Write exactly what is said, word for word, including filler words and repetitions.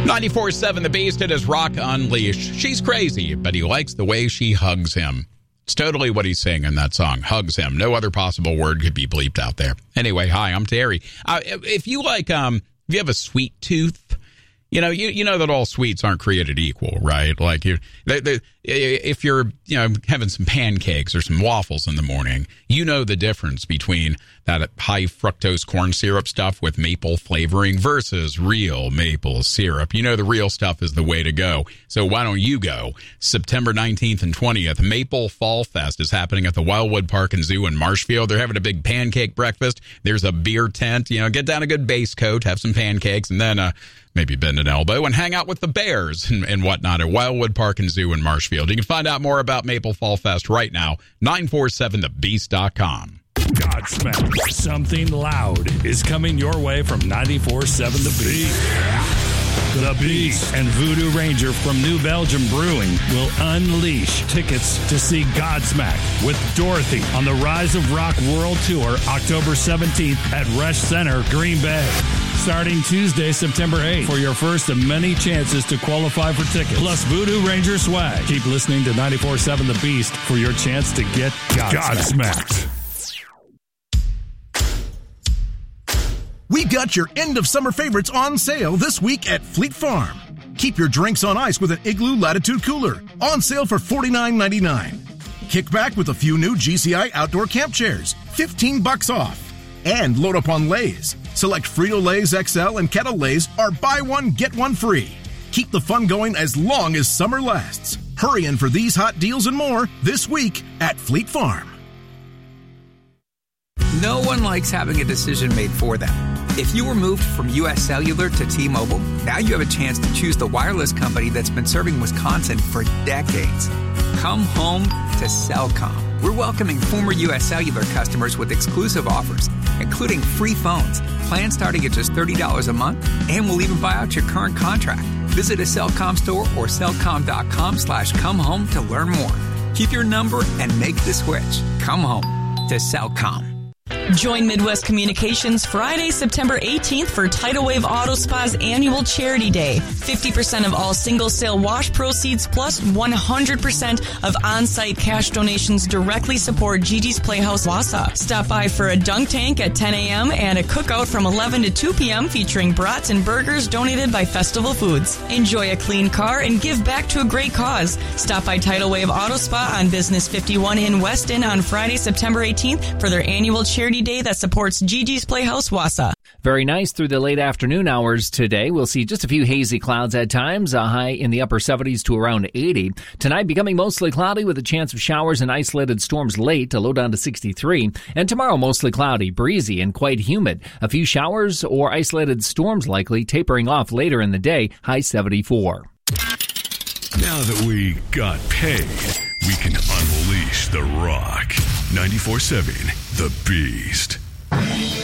ninety-four seven The Beast, it is Rock Unleashed. She's crazy, but he likes the way she hugs him. It's totally what he's saying in that song. Hugs him. No other possible word could be bleeped out there. Anyway, hi, I'm Terry. Uh, if you like, um, if you have a sweet tooth, you know, you you know that all sweets aren't created equal, right? Like you, they, they, if you're you know having some pancakes or some waffles in the morning, you know the difference between that high fructose corn syrup stuff with maple flavoring versus real maple syrup. You know the real stuff is the way to go. So why don't you go? September nineteenth and twentieth, Maple Fall Fest is happening at the Wildwood Park and Zoo in Marshfield. They're having a big pancake breakfast. There's a beer tent. You know, get down a good base coat, have some pancakes, and then uh, maybe bend an elbow and hang out with the bears and, and whatnot at Wildwood Park and Zoo in Marshfield. You can find out more about Maple Fall Fest right now, nine four seven the beast dot com. Godsmack. Something loud is coming your way from ninety-four seven The Beast. The Beast and Voodoo Ranger from New Belgium Brewing will unleash tickets to see Godsmack with Dorothy on the Rise of Rock World Tour October seventeenth at Resch Center, Green Bay. Starting Tuesday, September eighth, for your first of many chances to qualify for tickets, plus Voodoo Ranger swag. Keep listening to ninety-four seven The Beast for your chance to get Godsmacked. We've got your end of summer favorites on sale this week at Fleet Farm. Keep your drinks on ice with an Igloo Latitude Cooler, on sale for forty-nine ninety-nine. Kick back with a few new G C I outdoor camp chairs, fifteen bucks off. And load up on Lay's. Select Frito-Lay's X L and Kettle Lay's are buy one, get one free. Keep the fun going as long as summer lasts. Hurry in for these hot deals and more this week at Fleet Farm. No one likes having a decision made for them. If you were moved from U S Cellular to T-Mobile, now you have a chance to choose the wireless company that's been serving Wisconsin for decades. Come home to Cellcom. We're welcoming former U S Cellular customers with exclusive offers, including free phones, plans starting at just thirty dollars a month, and we'll even buy out your current contract. Visit a Cellcom store or cellcom.com slash come home to learn more. Keep your number and make the switch. Come home to Cellcom. Join Midwest Communications Friday, September eighteenth for Tidal Wave Auto Spa's annual Charity Day. fifty percent of all single-sale wash proceeds plus one hundred percent of on-site cash donations directly support Gigi's Playhouse Wausau. Stop by for a dunk tank at ten a.m. and a cookout from eleven to two p.m. featuring brats and burgers donated by Festival Foods. Enjoy a clean car and give back to a great cause. Stop by Tidal Wave Auto Spa on Business fifty-one in Weston on Friday, September eighteenth for their annual Charity Day that supports Gigi's Playhouse Wausau. Very nice through the late afternoon hours today. We'll see just a few hazy clouds at times, a high in the upper seventies to around eighty. Tonight becoming mostly cloudy with a chance of showers and isolated storms late, a low down to sixty-three. And tomorrow mostly cloudy, breezy, and quite humid. A few showers or isolated storms likely, tapering off later in the day, high seventy-four. Now that we got paid, we can unleash the rock. ninety-four seven The Beast.